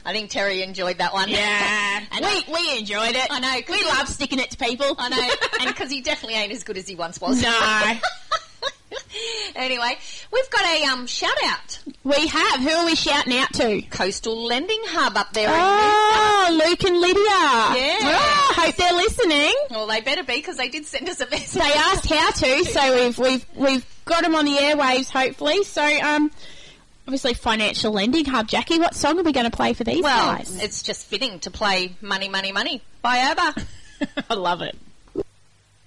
I think Terry enjoyed that one. Yeah, and we enjoyed it. I know. We love sticking it to people. I know, and because he definitely ain't as good as he once was. No. Anyway, we've got a shout-out. We have. Who are we shouting out to? Coastal Lending Hub up there in Oh, Luke and Lydia. Yeah. Oh, hope they're listening. Well, they better be because they did send us a message. They asked how to, so we've got them on the airwaves, hopefully. So, obviously, Financial Lending Hub. Jackie, what song are we going to play for these guys? Well, it's just fitting to play Money, Money, Money by ABBA. I love it.